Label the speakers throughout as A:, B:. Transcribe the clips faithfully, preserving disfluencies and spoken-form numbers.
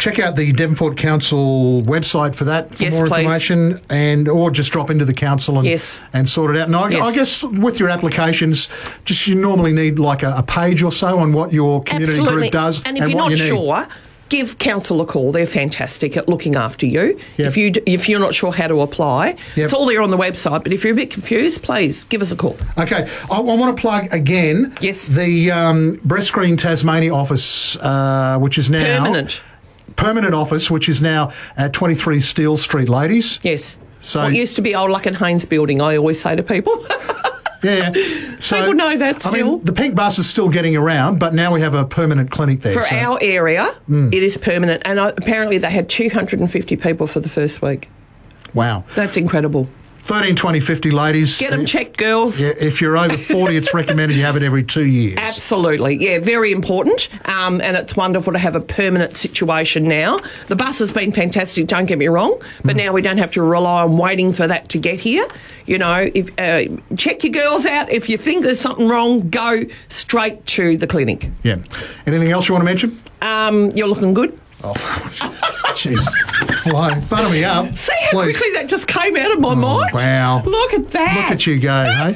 A: check out the Devonport Council website for that for
B: Yes,
A: more
B: please.
A: information, and or just drop into the council and
B: Yes.
A: and sort it out. And I,
B: Yes.
A: I guess with your applications, just you normally need like a, a page or so on what your community
B: Absolutely.
A: group does
B: and if you're
A: what
B: not
A: you need.
B: sure, give council a call. They're fantastic at looking after you.
A: Yep.
B: If you d- if you're not sure how to apply,
A: Yep.
B: it's all there on the website. But if you're a bit confused, please give us a call.
A: Okay, I, I want to plug again.
B: Yes.
A: The um, Breast Screen Tasmania office, uh, which is now
B: Permanent.
A: permanent office, which is now at twenty-three Steele Street, ladies.
B: Yes.
A: So-
B: what used to be Old Luck and Haynes building, I always say to people.
A: Yeah, so
B: People know that
A: I
B: still.
A: mean, the pink bus is still getting around, but now we have a permanent clinic there.
B: For
A: so-
B: our area, it is permanent. And uh, apparently they had two hundred fifty people for the first week.
A: Wow,
B: That's incredible.
A: thirteen, twenty, fifty ladies.
B: Get them
A: If-
B: checked, girls.
A: Yeah, if you're over forty, it's recommended you have it every two years.
B: Absolutely, yeah, very important, um, and it's wonderful to have a permanent situation now. The bus has been fantastic, don't get me wrong, but now we don't have to rely on waiting for that to get here. You know, if, uh, check your girls out. If you think there's something wrong, go straight to the clinic.
A: Yeah. Anything else you want to mention?
B: Um, you're looking good.
A: Oh, jeez. Hello, butter me up.
B: See how
A: please.
B: quickly that just came out of my mind?
A: wow.
B: Look at that.
A: Look at you go, hey?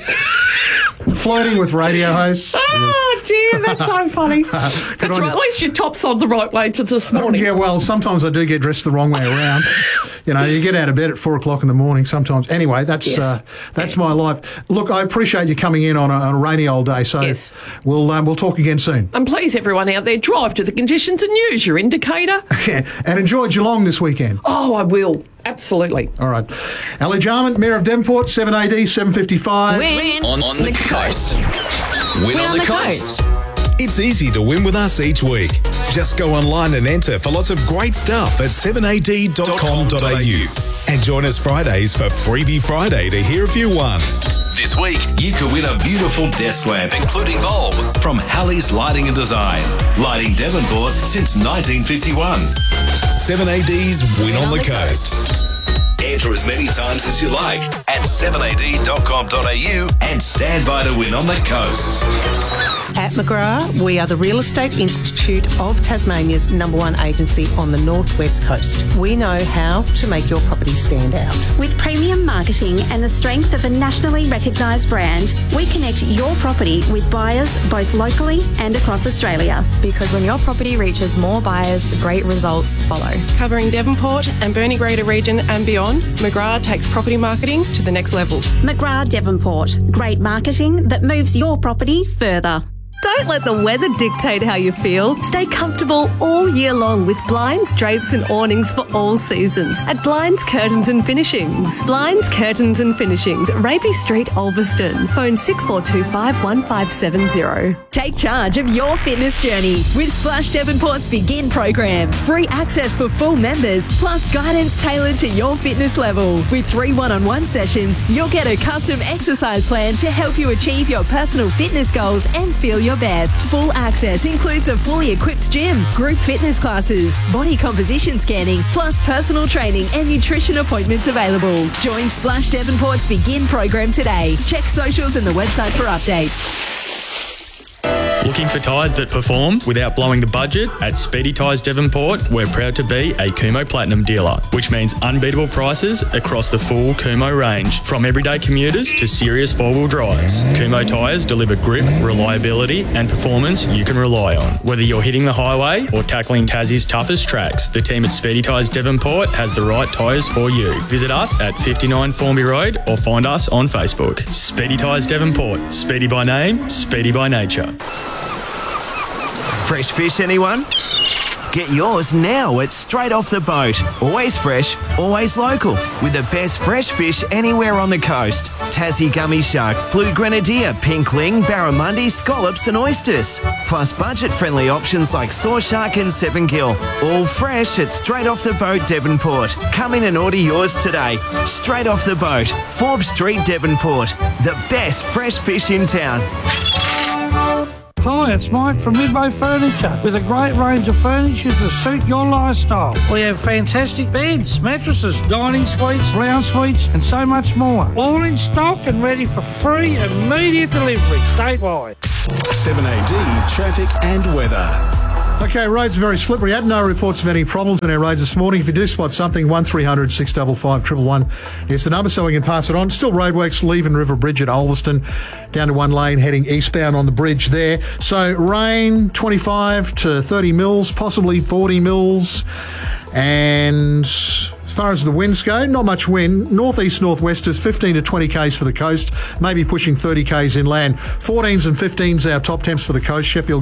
A: Flirting with radio hosts.
B: Oh, dear, that's so funny. That's
A: on
B: right.
A: you.
B: At least your top's on the right way to this morning.
A: Yeah, well, sometimes I do get dressed the wrong way around. You know, you get out of bed at four o'clock in the morning sometimes. Anyway, that's
B: Yes.
A: uh, that's my life. Look, I appreciate you coming in on a, on a rainy old day, so
B: Yes.
A: we'll um, we'll talk again soon.
B: And please, everyone out there, drive to the conditions and use your indicator.
A: Yeah, and enjoy Geelong this weekend.
B: Oh, I will. Absolutely.
A: All right. Ali Jarman, Mayor of Devonport, seven A D, seven fifty-five.
C: Win
D: On, on the coast. Win, on,
C: on
D: the,
C: the
D: coast.
E: It's easy to win with us each week. Just go online and enter for lots of great stuff at seven a d dot com dot a u. And join us Fridays for Freebie Friday to hear if you won.
D: This week, you could win a beautiful desk lamp, including bulb, from Halley's Lighting and Design. Lighting Devonport since nineteen fifty-one.
E: seven A D's Win, on, the, coast.
D: Enter as many times as you like at seven a d dot com dot a u and stand by to win on the coast.
F: At McGrath, we are the Real Estate Institute of Tasmania's number one agency on the northwest coast. We know how to make your property stand out.
G: With premium marketing and the strength of a nationally recognised brand, we connect your property with buyers both locally and across Australia.
H: Because when your property reaches more buyers, great results follow.
I: Covering Devonport and Burnie Greater region and beyond, McGrath takes property marketing to the next level.
G: McGrath Devonport. Great marketing that moves your property further.
J: Don't let the weather dictate how you feel. Stay comfortable all year long with blinds, drapes and awnings for all seasons at Blinds, Curtains and Finishings. Blinds, Curtains and Finishings, Rapey Street, Ulverston. Phone six four two five, one five seven zero.
K: Take charge of your fitness journey with Splash Devonport's Begin program. Free access for full members, plus guidance tailored to your fitness level. With three one-on-one sessions, you'll get a custom exercise plan to help you achieve your personal fitness goals and feel your best. Full access includes a fully equipped gym, group fitness classes, body composition scanning, plus personal training and nutrition appointments available. Join Splash Devonport's Begin program today. Check socials and the website for updates.
L: Looking for tyres that perform without blowing the budget? At Speedy Tyres Devonport, we're proud to be a Kumho Platinum dealer, which means unbeatable prices across the full Kumho range, from everyday commuters to serious four-wheel drives. Kumho tyres deliver grip, reliability and performance you can rely on. Whether you're hitting the highway or tackling Tassie's toughest tracks, the team at Speedy Tyres Devonport has the right tyres for you. Visit us at fifty-nine Formby Road or find us on Facebook. Speedy Tyres Devonport. Speedy by name, speedy by nature.
M: Fresh fish, anyone? Get yours now at Straight Off the Boat. Always fresh, always local. With the best fresh fish anywhere on the coast. Tassie gummy shark, blue grenadier, pinkling, barramundi, scallops and oysters. Plus budget-friendly options like saw shark and seven gill. All fresh at Straight Off the Boat Devonport. Come in and order yours today. Straight Off the Boat, Forbes Street, Devonport. The best fresh fish in town.
N: Hi, it's Mike from Midway Furniture with a great range of furniture to suit your lifestyle. We have fantastic beds, mattresses, dining suites, lounge suites and so much more. All in stock and ready for free immediate delivery statewide.
E: seven A D Traffic and Weather.
A: Okay, roads are very slippery. Had no reports of any problems in our roads this morning. If you do spot something, one three hundred six five five one one one is the number so we can pass it on. Still roadworks, leaving River Bridge at Ulverston, down to one lane heading eastbound on the bridge there. So rain, twenty-five to thirty mils, possibly forty mils. And as far as the winds go, not much wind. Northeast, northwesters, fifteen to twenty k's for the coast, maybe pushing thirty k's inland. fourteens and fifteens our top temps for the coast. Sheffield